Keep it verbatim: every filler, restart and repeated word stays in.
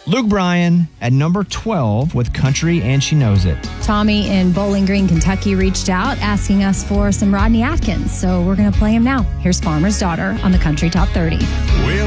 Luke Bryan at number twelve with Country and She Knows It. Tommy in Bowling Green, Kentucky reached out asking us for some Rodney Atkins. So we're going to play him now. Here's Farmer's Daughter on the Country Top thirty. Well,